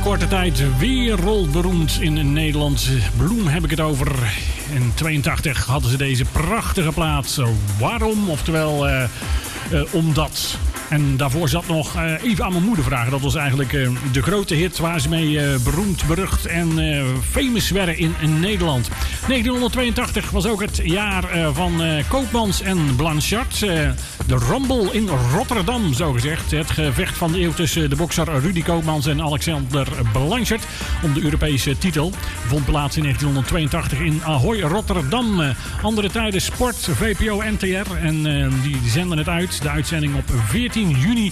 korte tijd wereldberoemd in Nederland. Bloem heb ik het over. In 82 hadden ze deze prachtige plaat. Waarom? Oftewel, omdat. En daarvoor zat nog even aan mijn moeder vragen. Dat was eigenlijk de grote hit waar ze mee beroemd, berucht en famous werden in Nederland. 1982 was ook het jaar van Koopmans en Blanchard. De Rumble in Rotterdam, zogezegd. Het gevecht van de eeuw tussen de bokser Rudy Koopmans en Alexander Blanchard om de Europese titel. Vond plaats in 1982 in Ahoy, Rotterdam. Andere tijden sport, VPO, NTR. En die zenden het uit. De uitzending op 14 juni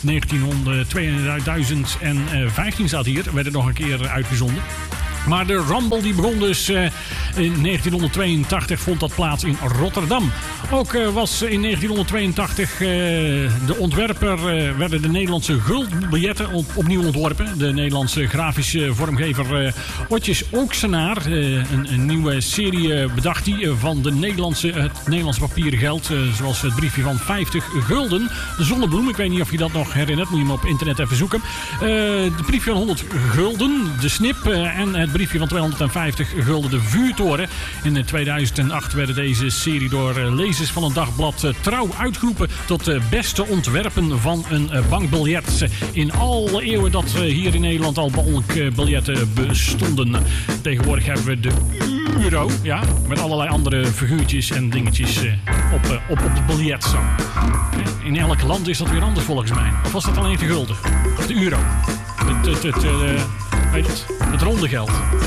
2015 staat hier. Werd het nog een keer uitgezonden. Maar de Rumble die begon dus in 1982, vond dat plaats in Rotterdam. Ook was in 1982 de ontwerper, werden de Nederlandse guldbiljetten opnieuw ontworpen. De Nederlandse grafische vormgever Otjes Ooksenaar. Een nieuwe serie bedacht hij van het Nederlandse papieren geld. Zoals het briefje van 50 gulden. De zonnebloem, ik weet niet of je dat nog herinnert. Moet je hem op internet even zoeken. Het briefje van 100 gulden, de snip en het briefje van 250 gulden, de vuurtoren. In 2008 werden deze serie door lezers van het dagblad Trouw uitgeroepen tot de beste ontwerpen van een bankbiljet. In alle eeuwen dat hier in Nederland al bankbiljetten bestonden. Tegenwoordig hebben we de euro, ja, met allerlei andere figuurtjes en dingetjes op het biljet. Zo. In elk land is dat weer anders volgens mij. Of was dat alleen de gulden? De euro. Het ronde geld.